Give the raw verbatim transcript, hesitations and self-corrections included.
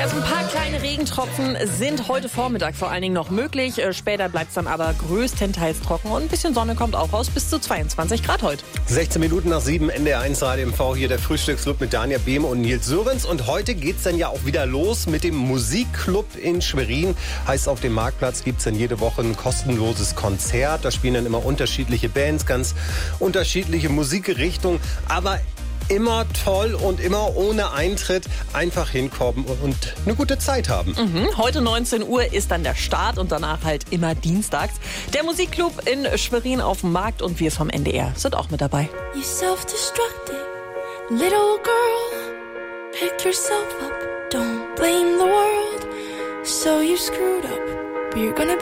Erst ein paar kleine Regentropfen sind heute Vormittag vor allen Dingen noch möglich. Später bleibt es dann aber größtenteils trocken und ein bisschen Sonne kommt auch raus, bis zu zweiundzwanzig Grad heute. sechzehn Minuten nach sieben, N D R eins Radio M V, hier der Frühstücksclub mit Daniel Behm und Nils Sörensen. Und heute geht's dann ja auch wieder los mit dem Musikclub in Schwerin. Heißt, auf dem Marktplatz gibt's dann jede Woche ein kostenloses Konzert. Da spielen dann immer unterschiedliche Bands, ganz unterschiedliche Musikrichtungen. Aber immer toll und immer ohne Eintritt. Einfach hinkommen und eine gute Zeit haben. Mhm. Heute neunzehn Uhr ist dann der Start und danach halt immer dienstags. Der Musikclub in Schwerin auf dem Markt und wir vom N D R sind auch mit dabei. You self-destructed little girl, pick yourself up, don't blame the world. So you screwed up, but you're gonna be